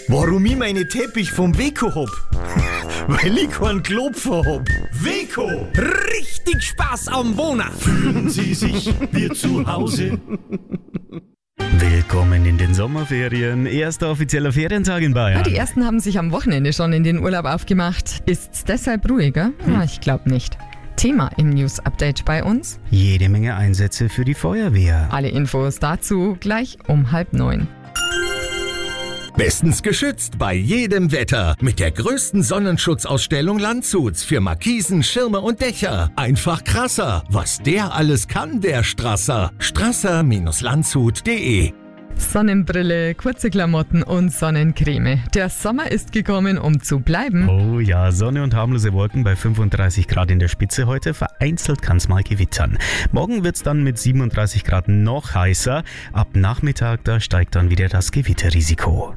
Warum ich meine Teppich vom Weco hab? Weil ich keinen Klopfer hab. Weco! Richtig Spaß am Wohnen! Fühlen Sie sich wie zu Hause? Willkommen in den Sommerferien. Erster offizieller Ferientag in Bayern. Ja, die ersten haben sich am Wochenende schon in den Urlaub aufgemacht. Ist's deshalb ruhiger? Ja, ich glaube nicht. Thema im News-Update bei uns: Jede Menge Einsätze für die Feuerwehr. Alle Infos dazu gleich um 8:30. Bestens geschützt bei jedem Wetter mit der größten Sonnenschutzausstellung Landshuts für Markisen, Schirme und Dächer. Einfach krasser, was der alles kann, der Strasser. Strasser-Landshut.de. Sonnenbrille, kurze Klamotten und Sonnencreme. Der Sommer ist gekommen, um zu bleiben. Oh ja, Sonne und harmlose Wolken bei 35 Grad in der Spitze heute. Vereinzelt kann es mal gewittern. Morgen wird es dann mit 37 Grad noch heißer. Ab Nachmittag, da steigt dann wieder das Gewitterrisiko.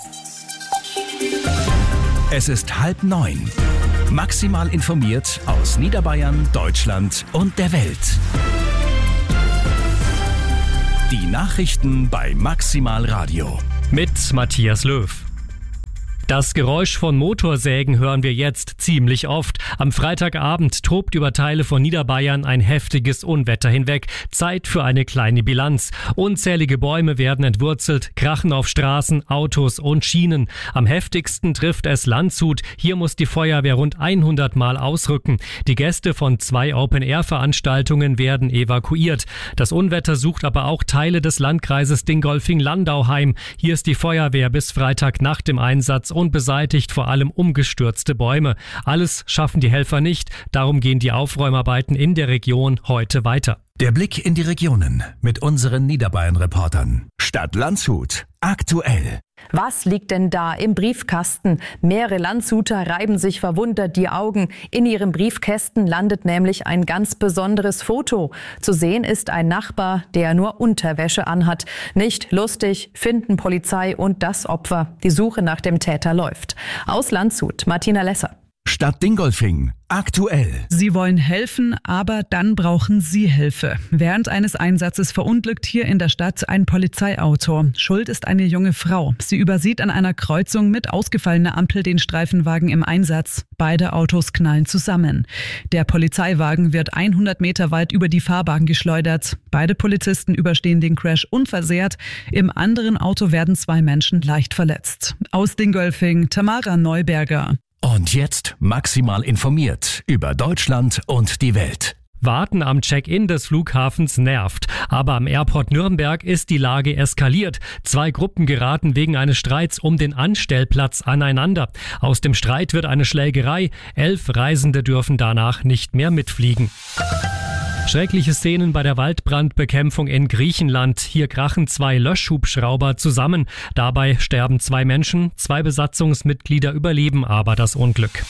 Es ist 8:30. Maximal informiert aus Niederbayern, Deutschland und der Welt. Die Nachrichten bei Maximal Radio. Mit Matthias Löw. Das Geräusch von Motorsägen hören wir jetzt ziemlich oft. Am Freitagabend tobt über Teile von Niederbayern ein heftiges Unwetter hinweg. Zeit für eine kleine Bilanz. Unzählige Bäume werden entwurzelt, krachen auf Straßen, Autos und Schienen. Am heftigsten trifft es Landshut. Hier muss die Feuerwehr rund 100 Mal ausrücken. Die Gäste von 2 Open-Air-Veranstaltungen werden evakuiert. Das Unwetter sucht aber auch Teile des Landkreises Dingolfing-Landau heim. Hier ist die Feuerwehr bis Freitag nach dem Einsatz und beseitigt vor allem umgestürzte Bäume. Alles schaffen die Helfer nicht, darum gehen die Aufräumarbeiten in der Region heute weiter. Der Blick in die Regionen mit unseren Niederbayern-Reportern. Stadt Landshut. Aktuell. Was liegt denn da im Briefkasten? Mehrere Landshuter reiben sich verwundert die Augen. In ihren Briefkästen landet nämlich ein ganz besonderes Foto. Zu sehen ist ein Nachbar, der nur Unterwäsche anhat. Nicht lustig, finden Polizei und das Opfer. Die Suche nach dem Täter läuft. Aus Landshut, Martina Lesser. Stadt Dingolfing. Aktuell. Sie wollen helfen, aber dann brauchen Sie Hilfe. Während eines Einsatzes verunglückt hier in der Stadt ein Polizeiauto. Schuld ist eine junge Frau. Sie übersieht an einer Kreuzung mit ausgefallener Ampel den Streifenwagen im Einsatz. Beide Autos knallen zusammen. Der Polizeiwagen wird 100 Meter weit über die Fahrbahn geschleudert. Beide Polizisten überstehen den Crash unversehrt. Im anderen Auto werden 2 Menschen leicht verletzt. Aus Dingolfing, Tamara Neuberger. Und jetzt maximal informiert über Deutschland und die Welt. Warten am Check-in des Flughafens nervt. Aber am Airport Nürnberg ist die Lage eskaliert. 2 Gruppen geraten wegen eines Streits um den Anstellplatz aneinander. Aus dem Streit wird eine Schlägerei. 11 Reisende dürfen danach nicht mehr mitfliegen. Schreckliche Szenen bei der Waldbrandbekämpfung in Griechenland. Hier krachen 2 Löschhubschrauber zusammen. Dabei sterben 2 Menschen. 2 Besatzungsmitglieder überleben aber das Unglück.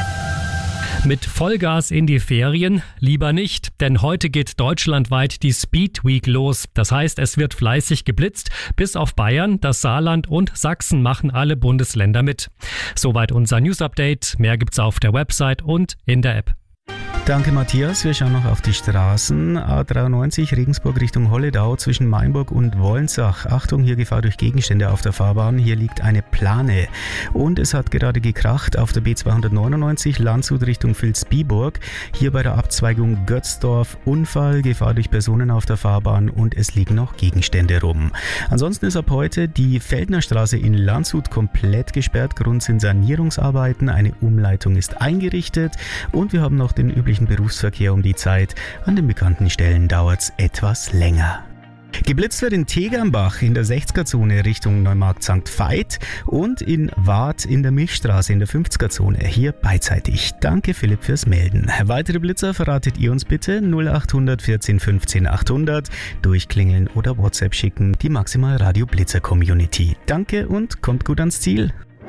Mit Vollgas in die Ferien? Lieber nicht, denn heute geht deutschlandweit die Speed Week los. Das heißt, es wird fleißig geblitzt. Bis auf Bayern, das Saarland und Sachsen machen alle Bundesländer mit. Soweit unser News-Update. Mehr gibt's auf der Website und in der App. Danke Matthias, wir schauen noch auf die Straßen. A93 Regensburg Richtung Holledau zwischen Mainburg und Wolnsach. Achtung, hier Gefahr durch Gegenstände auf der Fahrbahn. Hier liegt eine Plane. Und es hat gerade gekracht auf der B299 Landshut Richtung Vilsbiburg. Hier bei der Abzweigung Götzdorf Unfall, Gefahr durch Personen auf der Fahrbahn und es liegen noch Gegenstände rum. Ansonsten ist ab heute die Feldnerstraße in Landshut komplett gesperrt. Grund sind Sanierungsarbeiten. Eine Umleitung ist eingerichtet und wir haben noch den üblichen Berufsverkehr um die Zeit. An den bekannten Stellen dauert es etwas länger. Geblitzt wird in Tegernbach in der 60er-Zone Richtung Neumarkt St. Veit und in Waadt in der Milchstraße in der 50er-Zone. Hier beidseitig. Danke Philipp fürs Melden. Weitere Blitzer verratet ihr uns bitte 0800 14 15 800. Durchklingeln oder WhatsApp schicken. Die Maximal Radio Blitzer Community. Danke und kommt gut ans Ziel.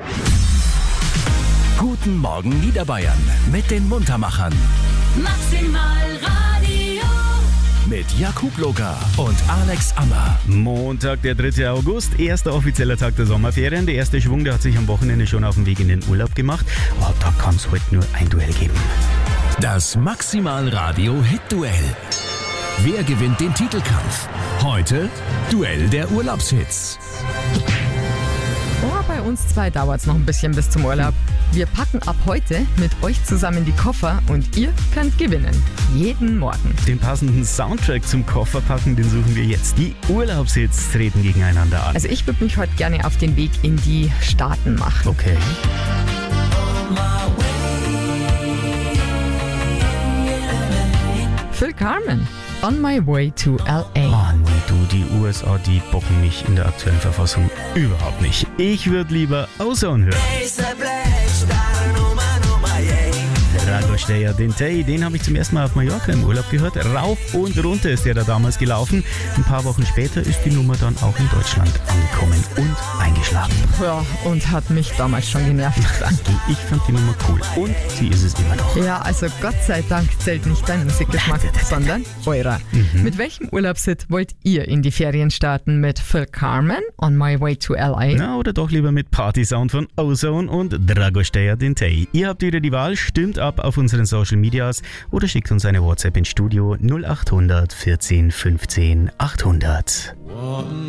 Guten Morgen Niederbayern mit den Muntermachern. Maximal Radio. Mit Jakub Loga und Alex Ammer. Montag, der 3. August, erster offizieller Tag der Sommerferien. Der erste Schwung, der hat sich am Wochenende schon auf den Weg in den Urlaub gemacht. Aber da kann es heute nur ein Duell geben. Das Maximal Radio Hit-Duell. Wer gewinnt den Titelkampf? Heute Duell der Urlaubshits. Oh, bei uns zwei dauert es noch ein bisschen bis zum Urlaub. Wir packen ab heute mit euch zusammen die Koffer und ihr könnt gewinnen. Jeden Morgen. Den passenden Soundtrack zum Kofferpacken, den suchen wir jetzt. Die Urlaubshits treten gegeneinander an. Also ich würde mich heute gerne auf den Weg in die Staaten machen. Okay. Phil Carmen, On My Way to L.A. Oh nee, du, die USA, die bocken mich in der aktuellen Verfassung überhaupt nicht. Ich würde lieber Ozone hören. Drago Steyer Dintei, den habe ich zum ersten Mal auf Mallorca im Urlaub gehört. Rauf und runter ist der da damals gelaufen. Ein paar Wochen später ist die Nummer dann auch in Deutschland angekommen und eingeschlagen. Ja, und hat mich damals schon genervt. Ich fand die Nummer cool und sie ist es immer noch. Ja, also Gott sei Dank zählt nicht dein Musikgeschmack, sondern eurer. Mit welchem Urlaubshit wollt ihr in die Ferien starten? Mit Phil Carmen, On My Way to L.A.? Na, oder doch lieber mit Party-Sound von Ozone und Drago Steyer Dintei. Ihr habt wieder die Wahl, stimmt ab auf unseren Social Medias oder schickt uns eine WhatsApp ins Studio 0800 14 15 800.